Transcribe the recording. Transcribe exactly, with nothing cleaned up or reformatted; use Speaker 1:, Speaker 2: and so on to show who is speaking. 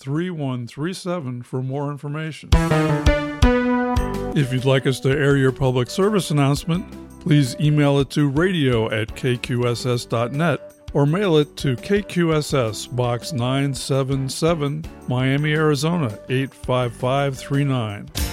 Speaker 1: three one three seven for more information. If you'd like us to air your public service announcement, please email it to radio at k q s s dot net or mail it to K Q S S, Box nine seven seven, Miami, Arizona eight five five three nine.